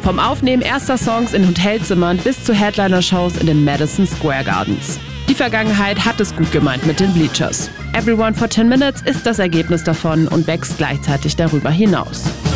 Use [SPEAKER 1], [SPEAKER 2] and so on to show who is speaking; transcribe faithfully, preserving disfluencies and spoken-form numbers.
[SPEAKER 1] Vom Aufnehmen erster Songs in Hotelzimmern bis zu Headliner-Shows in den Madison Square Gardens. Die Vergangenheit hat es gut gemeint mit den Bleachers. Everyone for ten minutes ist das Ergebnis davon und wächst gleichzeitig darüber hinaus.